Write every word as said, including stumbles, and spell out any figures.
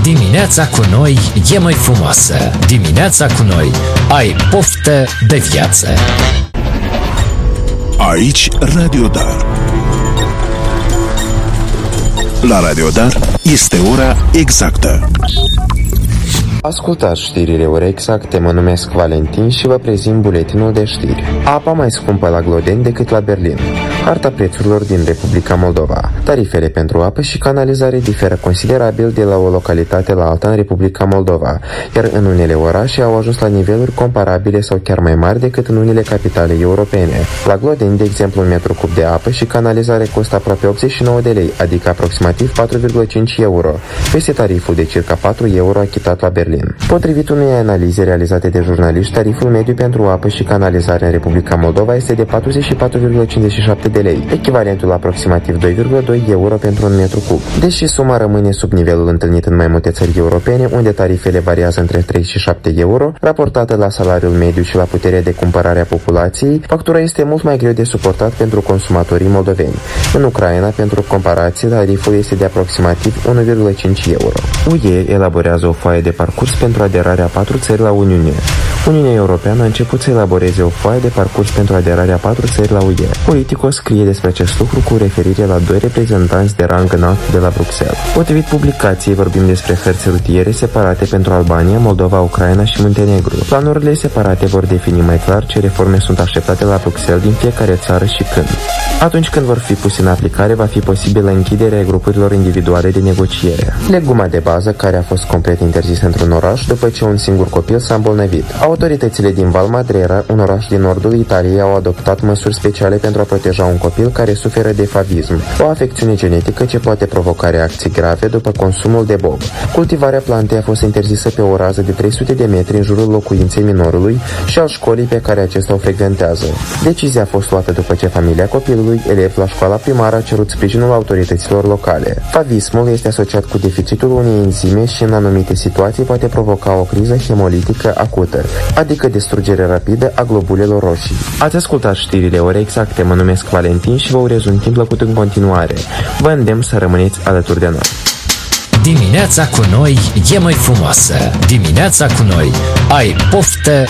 Dimineața cu noi e mai frumoasă. Dimineața cu noi ai poftă de viață. Aici Radio Dar. La Radio Dar este ora exactă. Ascultați știrile ore exacte, mă numesc Valentin și vă prezint buletinul de știri. Apa mai scumpă la Glodeni decât la Berlin. Harta prețurilor din Republica Moldova. Tarifele pentru apă și canalizare diferă considerabil de la o localitate la alta în Republica Moldova, iar în unele orașe au ajuns la niveluri comparabile sau chiar mai mari decât în unele capitale europene. La Glodeni, de exemplu, un metru cub de apă și canalizare costă aproape optzeci și nouă de lei, adică aproximativ patru virgulă cinci euro, peste tariful de circa patru euro achitat la Berlin. Potrivit unei analize realizate de jurnaliști, tariful mediu pentru apă și canalizare în Republica Moldova este de patruzeci și patru virgulă cincizeci și șapte de lei, echivalentul aproximativ doi virgulă doi euro pentru un metru cub. Deși suma rămâne sub nivelul întâlnit în mai multe țări europene, unde tarifele variază între trei și șapte euro, raportată la salariul mediu și la puterea de cumpărare a populației, factura este mult mai greu de suportat pentru consumatorii moldoveni. În Ucraina, pentru comparație, tariful este de aproximativ unu virgulă cinci euro. U E elaborează o foaie de parcurs pentru aderarea patru țări la Uniune. Uniunea Europeană a început să elaboreze o foaie de parcurs pentru aderarea patru țări la U E. Politico scrie despre acest lucru cu referire la doi reprezentanți de rang înalt de la Bruxelles. Potrivit publicației, vorbim despre hărți rutiere separate pentru Albania, Moldova, Ucraina și Muntenegru. Planurile separate vor defini mai clar ce reforme sunt așteptate la Bruxelles din fiecare țară și când. Atunci când vor fi puse în aplicare, va fi posibilă închiderea grupurilor individuale de negociere. Leguma de bază, care a fost complet interzisă într-un oraș după ce un singur copil s-a îmbolnăvit. Autoritățile din Valmadrera, un oraș din nordul Italiei, au adoptat măsuri speciale pentru a proteja un copil care suferă de favism, o afecțiune genetică ce poate provoca reacții grave după consumul de bob. Cultivarea plantei a fost interzisă pe o rază de trei sute de metri în jurul locuinței minorului și al școlii pe care acesta o frecventează. Decizia a fost luată după ce familia copilului, elev la școala primară, a cerut sprijinul autorităților locale. Favismul este asociat cu deficitul unei enzime și în anumite situații poate provoca o criză hemolitică acută, adică distrugere rapidă a globulelor roșii. Ați ascultat știrile ore exacte, mă numesc Valentin și vă urez un timp plăcut în continuare. Vă îndemn să rămâneți alături de noi. Dimineața cu noi e mai frumoasă. Dimineața cu noi ai poftă